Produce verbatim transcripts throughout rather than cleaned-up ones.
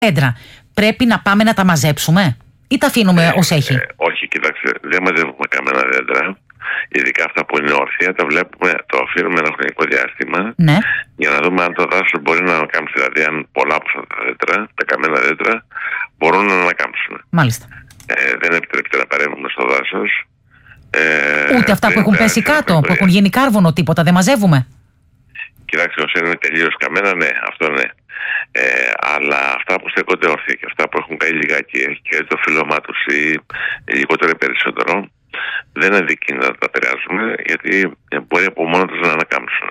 δέντρα. Πρέπει να πάμε να τα μαζέψουμε ή τα αφήνουμε ε, ως έχει? Ε, όχι, κοιτάξτε, δεν μαζεύουμε καμένα δέντρα. Ειδικά αυτά που είναι όρθια, τα βλέπουμε, το αφήνουμε ένα χρονικό διάστημα, ναι, για να δούμε αν το δάσος μπορεί να ανακάμψει. Δηλαδή, αν πολλά από αυτά τα δέντρα, τα καμένα δέντρα, μπορούν να ανακάμψουν. Μάλιστα. Ε, δεν επιτρέπεται να παρέμβουμε στο δάσος. Ε, Ούτε αυτά που έχουν πέσει κάτω, που έχουν γίνει κάρβονο, τίποτα, δεν μαζεύουμε? Κοιτάξτε, όσο είναι τελείως καμένα, ναι, αυτό ναι. Ε, αλλά αυτά που στέκονται όρθια και αυτά που έχουν καεί λιγάκι, έχει και το φύλλωμά τους ή λιγότερο ή περισσότερο, δεν είναι δίκη να τα επηρεάζουμε, γιατί μπορεί από μόνο τους να ανακάμψουν.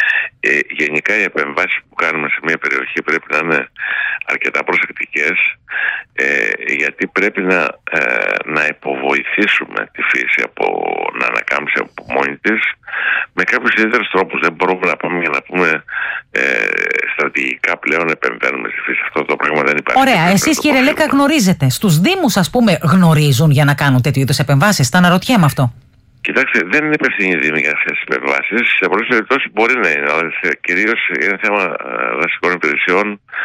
Ε, γενικά οι επεμβάσεις που κάνουμε σε μια περιοχή πρέπει να είναι αρκετά προσεκτικές, ε, γιατί πρέπει να, ε, να υποβοηθήσουμε τη φύση από να ανακάμψει από μόνη της με κάποιους ιδιαίτερους τρόπους. Δεν μπορούμε να πάμε για να πούμε ε, στρατηγικά πλέον επεμβαίνουμε στη φύση. Αυτό το πράγμα δεν υπάρχει. Ωραία, εσείς κύριε Λέκα γνωρίζετε. Στους δήμους, ας πούμε, γνωρίζουν για να κάνουν τέτοιου είδους επεμβάσεις? Τα αναρωτιέμαι αυτό. Κοιτάξτε, δεν είναι υπευθυνή η Δήμη για αυτές τις επεμβάσεις. Σε πολλές περιπτώσεις μπορεί να είναι, αλλά κυρίως είναι θέμα δασικών υπηρεσιών,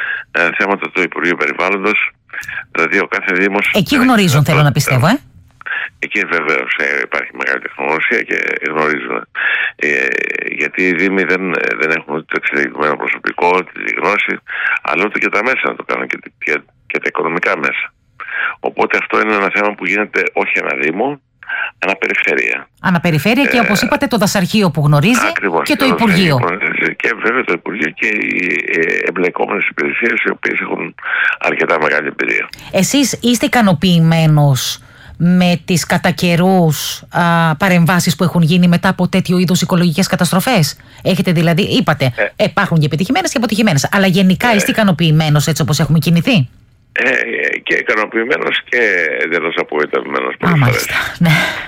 θέματα του Υπουργείου Περιβάλλοντος. Δηλαδή, ο κάθε Δήμος. Εκεί γνωρίζουν, θέλω να πιστεύω, ε. Εκεί βεβαίως υπάρχει μεγάλη τεχνογνωσία και γνωρίζουν. Ε, γιατί οι Δήμοι δεν, δεν έχουν το εξειδικευμένο προσωπικό, τη γνώση, αλλά ούτε και τα μέσα να το κάνουν και, και, και τα οικονομικά μέσα. Οπότε αυτό είναι ένα θέμα που γίνεται όχι ένα Δήμο, αναπεριφέρεια. Αναπεριφέρεια και ε, όπως είπατε το δασαρχείο που γνωρίζει, ακριβώς, και το, το Υπουργείο. Και βέβαια το Υπουργείο και οι εμπλεκόμενες υπηρεσίες, οι οποίες έχουν αρκετά μεγάλη εμπειρία. Εσείς είστε ικανοποιημένος με τις κατά καιρούς παρεμβάσεις που έχουν γίνει μετά από τέτοιου είδους οικολογικές καταστροφές? Έχετε δηλαδή, είπατε, ε, υπάρχουν και επιτυχημένες και αποτυχημένες, αλλά γενικά ε, είστε ικανοποιημένος έτσι όπως έχουμε κινηθεί? Ε, και ικανοποιημένος και εντελώς απογοητευμένος πολλές φορές. Ναι.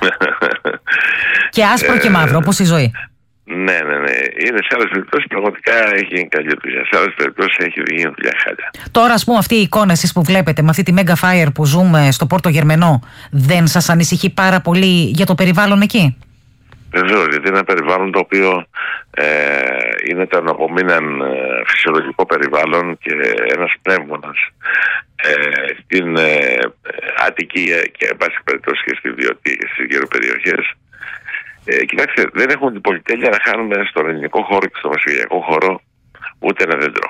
Και άσπρο και μαύρο, όπως η ζωή. Ναι, ναι, ναι. Είναι σε άλλες περιπτώσεις πραγματικά έχει γίνει καλή δουλειά. Σε άλλες περιπτώσεις έχει γίνει δουλειά χάλια. Τώρα, ας πούμε, αυτή η εικόνα εσείς που βλέπετε με αυτή τη Mega Fire που ζούμε στο Πόρτο Γερμενό, δεν σας ανησυχεί πάρα πολύ για το περιβάλλον εκεί? Βεβαίως, γιατί είναι ένα περιβάλλον το οποίο ε, είναι το αναπομείναν ε, φυσιολογικό περιβάλλον και ένας πνεύμονας ε, στην ε, Αττική και εν πάση περιπτώσει και στη Βιωτή και στις γύρω περιοχές. Ε, κοιτάξτε, δεν έχουμε την πολυτέλεια να χάνουμε στον ελληνικό χώρο και στο μεσογειακό χώρο ούτε ένα δέντρο.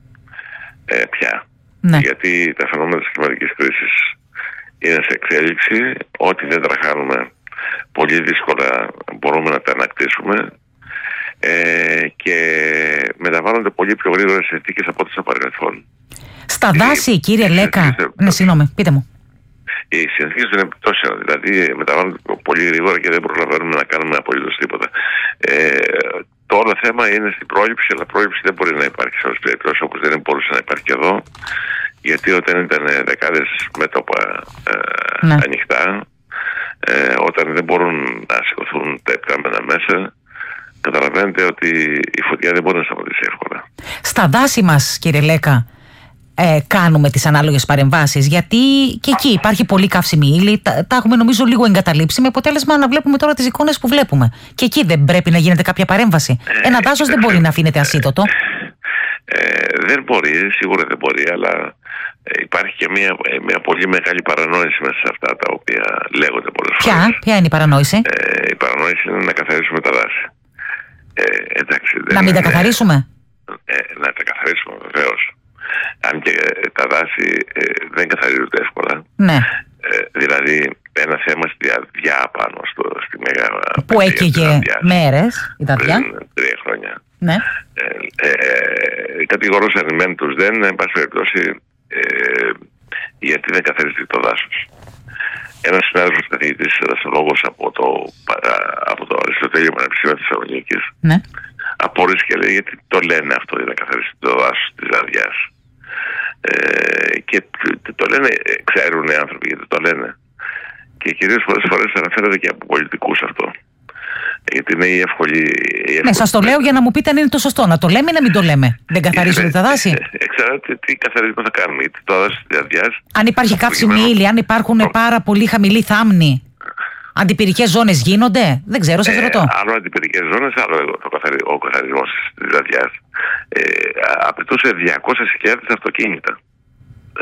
Ε, πια. Ναι. Γιατί τα φαινόμενα της κλιματικής κρίσης είναι σε εξέλιξη. Ό,τι δέντρα χάνουμε πολύ δύσκολα μπορούμε να τα ανακτήσουμε ε, και μεταβάλλονται πολύ πιο γρήγορες συνθήκες από ό,τι στο παρελθόν. Στα δάση, κύριε Λέκα, ναι, συγγνώμη, πείτε μου. Οι συνθήκες των επιπτώσεων δηλαδή μεταβάλλονται πολύ γρήγορα και δεν προλαβαίνουμε να κάνουμε απολύτως τίποτα. Ε, το όλο θέμα είναι στην πρόληψη, αλλά πρόληψη δεν μπορεί να υπάρχει σε όλες τις περιπτώσεις, όπως δεν μπορούσε να υπάρχει και εδώ, γιατί όταν ήταν δεκάδες μέτωπα ε, ναι. ανοιχτά, Ε, όταν δεν μπορούν να σηκωθούν τα επικάμενα μέσα, καταλαβαίνετε ότι η φωτιά δεν μπορεί να σταματήσει εύκολα. Στα δάση μας, κύριε Λέκα, ε, κάνουμε τις ανάλογες παρεμβάσεις, γιατί και εκεί υπάρχει πολύ καύσιμη ύλη, τα, τα έχουμε νομίζω λίγο εγκαταλείψει, με αποτέλεσμα να βλέπουμε τώρα τις εικόνες που βλέπουμε. Και εκεί δεν πρέπει να γίνεται κάποια παρέμβαση? Ε, Ένα δάσος ε, δεν μπορεί ε, να αφήνεται ασίδωτο. Ε, ε, δεν μπορεί, σίγουρα δεν μπορεί, αλλά Ε, υπάρχει και μια, μια πολύ μεγάλη παρανόηση μέσα σε αυτά τα οποία λέγονται πολλές Ποια? φορές. Ποια είναι η παρανόηση? Ε, η παρανόηση είναι να καθαρίσουμε τα δάση. Ε, εντάξει, να μην είναι, τα καθαρίσουμε? Ε, να τα καθαρίσουμε βεβαίως. Αν και ε, τα δάση ε, δεν καθαρίζονται εύκολα. Ναι. Ε, δηλαδή ένα θέμα στη Δαδιά πάνω στο, στη Μέγα... Που έκαιγε μέρες η Δαδιά. Πριν τρία χρόνια. Ναι. Ε, ε, ε, κατηγορούσαν οι μεν τους δεν, εν πάση περιπτώσει, Ε, γιατί δεν καθαρίζει το δάσος. Ένας συνάδελφος καθηγητής δασολόγος από το, από το Αριστοτέλειο Πανεπιστήμιο της Θεσσαλονίκης ναι. απόρρισε και λέει γιατί το λένε αυτό για να καθαρίσει το δάσος της Δαδιάς. Ε, και το λένε, ξέρουν οι άνθρωποι γιατί το λένε. Και κυρίως πολλές φορές αναφέρεται και από πολιτικούς αυτό. Γιατί είναι η εύκολη. Η εύκολη ναι, σας το λέω για να μου πείτε αν είναι το σωστό. Να το λέμε ή να μην το λέμε? Δεν καθαρίζονται τα δάση? Εξαρτάται τι καθαρισμό θα κάνουμε. Γιατί το δάσος της Δαδιάς. Αν υπάρχει καύσιμη ύλη, αν υπάρχουν το... πάρα πολύ χαμηλή θάμνη, αντιπυρικές ζώνες γίνονται? Δεν ξέρω, σας ρωτώ. Ε, άλλο αντιπυρικές ζώνες, άλλο το καθαρι... ο καθαρισμός της Δαδιάς. Ε, απαιτούσε διακόσιες χιλιάδες αυτοκίνητα.